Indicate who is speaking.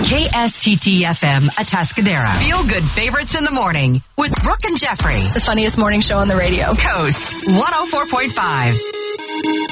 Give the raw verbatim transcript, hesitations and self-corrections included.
Speaker 1: K S T T F M, Atascadero. Feel good favorites in the morning with Brooke and Jeffrey.
Speaker 2: The funniest morning show on the radio.
Speaker 1: Coast one oh four point five.